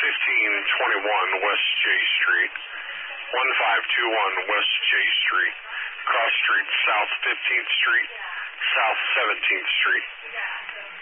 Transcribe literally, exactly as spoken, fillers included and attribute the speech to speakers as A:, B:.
A: fifteen twenty-one West J Street, one five two one West J Street, cross street South fifteenth Street, South seventeenth Street.